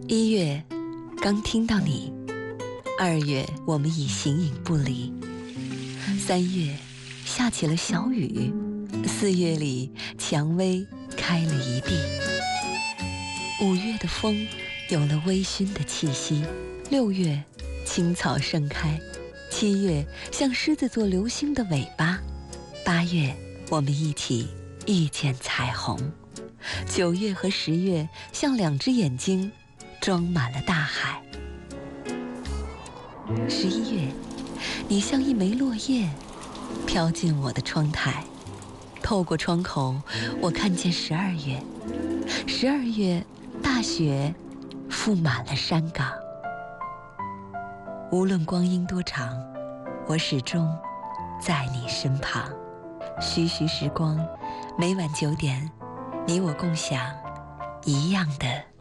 1月，刚听到你；2月，我们已形影不离；3月，下起了小雨；4月里，蔷薇开了一地；5月的风有了微醺的气息；6月，青草盛开；7月，像狮子座流星的尾巴；8月，我们一起遇见彩虹；9月和10月，像2只眼睛装满了大海；11月，你像一枚落叶飘进我的窗台，透过窗口，我看见12月。12月，大雪覆满了山岗。无论光阴多长，我始终在你身旁。徐徐时光，每晚9点，你我共享一样的